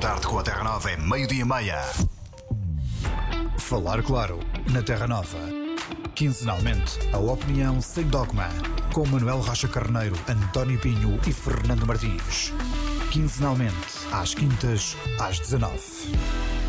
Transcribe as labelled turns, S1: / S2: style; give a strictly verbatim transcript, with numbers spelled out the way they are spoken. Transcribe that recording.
S1: tarde com a Terra Nova é meio-dia e meia.
S2: Falar claro na Terra Nova. Quinzenalmente, a opinião sem dogma. Com Manuel Rocha Carneiro, António Pinho e Fernando Martins. Quinzenalmente, às quintas, às dezanove.